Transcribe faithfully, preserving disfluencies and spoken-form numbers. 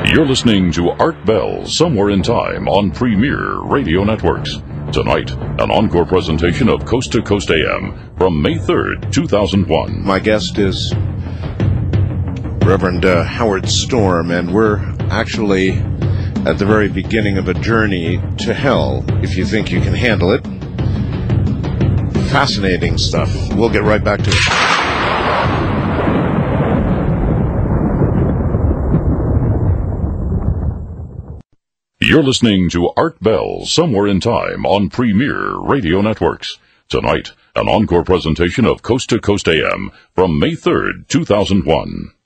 You're listening to Art Bell, Somewhere in Time on Premier Radio Networks. Tonight, an encore presentation of Coast to Coast A M from May third, two thousand one. My guest is Reverend uh, Howard Storm, and we're actually at the very beginning of a journey to hell, if you think you can handle it. Fascinating stuff. We'll get right back to it. You're listening to Art Bell, Somewhere in Time on Premier Radio Networks. Tonight, an encore presentation of Coast to Coast A M from May third, two thousand one.